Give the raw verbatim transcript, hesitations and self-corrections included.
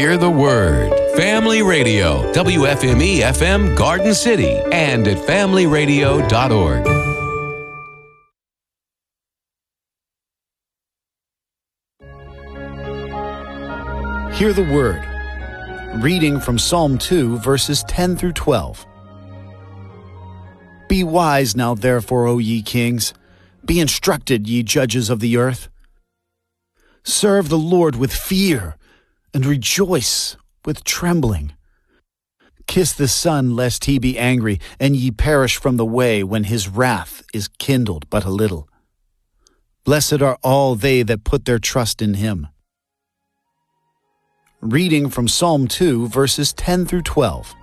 Hear the Word. Family Radio, W F M E F M Garden City, and at family radio dot org. Hear the Word. Reading from Psalm two, verses ten through twelve. Be wise now, therefore, O ye kings. Be instructed, ye judges of the earth. Serve the Lord with fear, and rejoice with trembling. Kiss the Son, lest he be angry, and ye perish from the way when his wrath is kindled but a little. Blessed are all they that put their trust in him. Reading from Psalm two, verses ten through twelve.